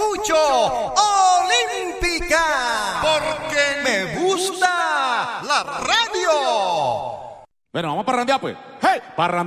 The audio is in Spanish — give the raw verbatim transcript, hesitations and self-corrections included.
escucho Olímpica, porque me gusta la radio. Bueno, vamos a parrandear pues. ¡Hey! Parrandear.